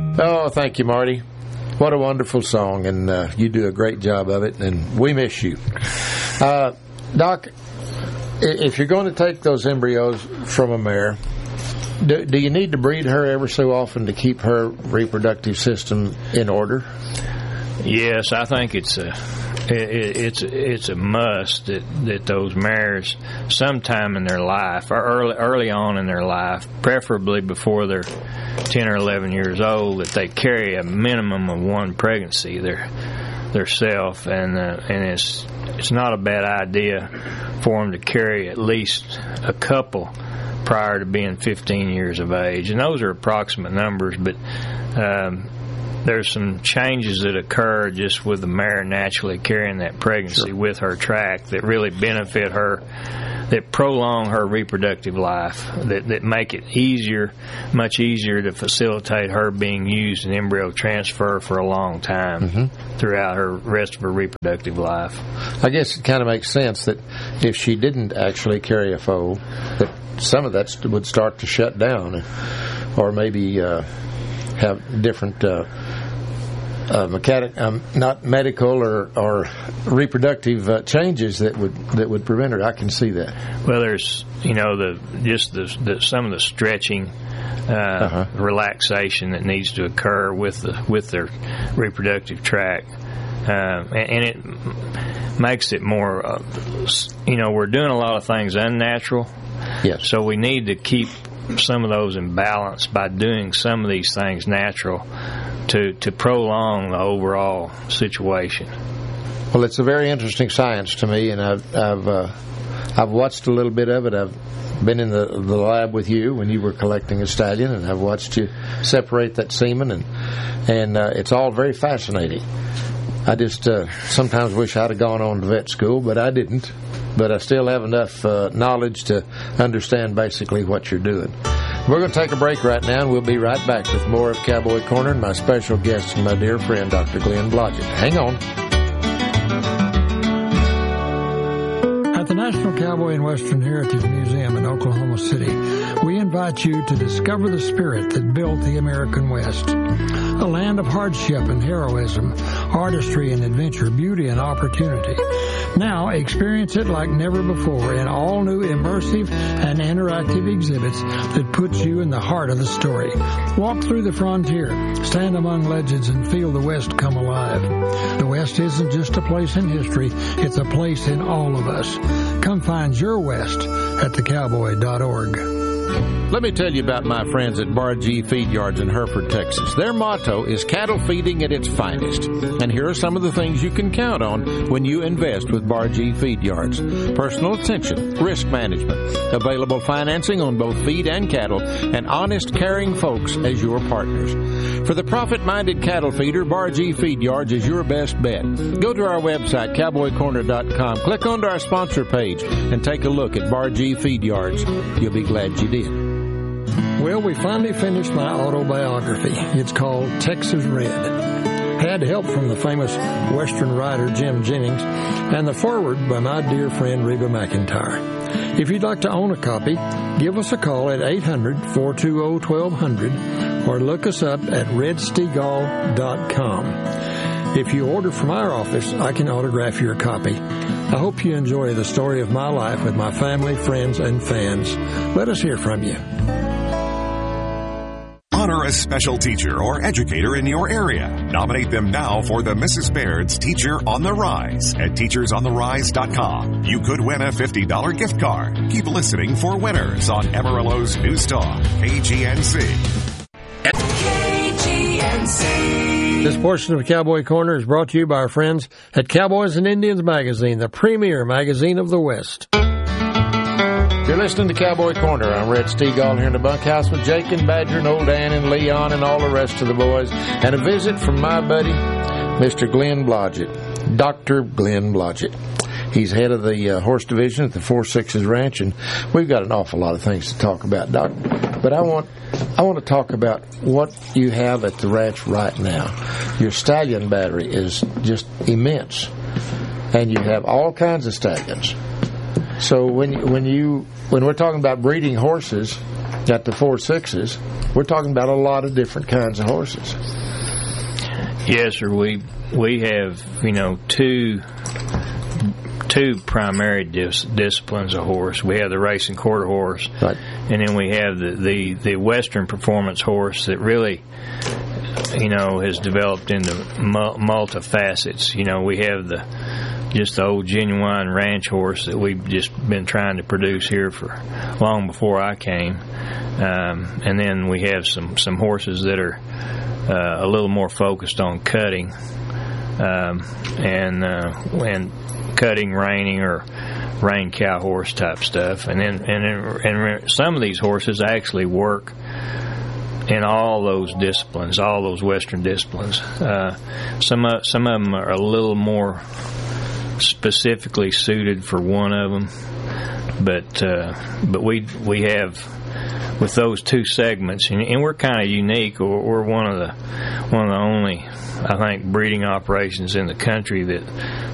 Oh, thank you, Marty. What a wonderful song, and you do a great job of it, and we miss you. Doc, if you're going to take those embryos from a mare, do you need to breed her ever so often to keep her reproductive system in order? Yes, I think it's a must that those mares sometime in their life, or early on in their life, preferably before they're 10 or 11 years old, that they carry a minimum of one pregnancy their self, and it's not a bad idea for them to carry at least a couple prior to being 15 years of age. And those are approximate numbers, but there's some changes that occur just with the mare naturally carrying that pregnancy with her track that really benefit her, that prolong her reproductive life, that make it much easier to facilitate her being used in embryo transfer for a long time throughout her rest of her reproductive life. I guess it kind of makes sense that if she didn't actually carry a foal, that some of that would start to shut down, or maybe have different not medical or reproductive changes that would prevent her. I can see that. Well, there's some of the stretching, relaxation that needs to occur with their reproductive tract, and it makes it more. We're doing a lot of things unnatural. Yes. So we need to keep some of those in balance by doing some of these things natural to prolong the overall situation. Well, it's a very interesting science to me, and I've watched a little bit of it. I've been in the lab with you when you were collecting a stallion, and I've watched you separate that semen, and it's all very fascinating. I just sometimes wish I'd have gone on to vet school, but I didn't. But I still have enough knowledge to understand basically what you're doing. We're going to take a break right now, and we'll be right back with more of Cowboy Corner and my special guest, my dear friend, Dr. Glenn Blodgett. Hang on. At the National Cowboy and Western Heritage Museum in Oklahoma City, we invite you to discover the spirit that built the American West. A land of hardship and heroism, artistry and adventure, beauty and opportunity. Now experience it like never before in all new immersive and interactive exhibits that put you in the heart of the story. Walk through the frontier, stand among legends, and feel the West come alive. The West isn't just a place in history, it's a place in all of us. Come find your West at thecowboy.org. Let me tell you about my friends at Bar G Feed Yards in Hereford, Texas. Their motto is cattle feeding at its finest. And here are some of the things you can count on when you invest with Bar G Feed Yards. Personal attention, risk management, available financing on both feed and cattle, and honest, caring folks as your partners. For the profit-minded cattle feeder, Bar G Feed Yards is your best bet. Go to our website, cowboycorner.com, click onto our sponsor page, and take a look at Bar G Feed Yards. You'll be glad you did. Well, we finally finished my autobiography. It's called Texas Red. Had help from the famous Western writer Jim Jennings and the foreword by my dear friend Reba McEntire. If you'd like to own a copy, give us a call at 800-420-1200 or look us up at redstegall.com. If you order from our office, I can autograph your copy. I hope you enjoy the story of my life with my family, friends, and fans. Let us hear from you. Honor a special teacher or educator in your area. Nominate them now for the Mrs. Baird's Teacher on the Rise at teachersontherise.com. You could win a $50 gift card. Keep listening for winners on Amarillo's News Talk, KGNC. KGNC. This portion of Cowboy Corner is brought to you by our friends at Cowboys and Indians Magazine, the premier magazine of the West. You're listening to Cowboy Corner. I'm Red Stegall here in the bunkhouse with Jake and Badger and Old Dan and Leon and all the rest of the boys. And a visit from my buddy, Mr. Glenn Blodgett, Dr. Glenn Blodgett. He's head of the horse division at the Four Sixes Ranch, and we've got an awful lot of things to talk about, Doc. But I want to talk about what you have at the ranch right now. Your stallion battery is just immense, and you have all kinds of stallions. So when we're talking about breeding horses, got the 4.6s. We're talking about a lot of different kinds of horses. Yes, sir. We have, two primary disciplines of horse. We have the racing quarter horse, right, and then we have the Western performance horse that really, has developed into multifacets. We have the old genuine ranch horse that we've just been trying to produce here for long before I came, and then we have some horses that are a little more focused on cutting, and cutting, reining, or rein cow horse type stuff, and some of these horses actually work in all those disciplines, all those Western disciplines. Some of them are a little more specifically suited for one of them, but we have with those two segments, and we're kind of unique. We're one of the only, I think, breeding operations in the country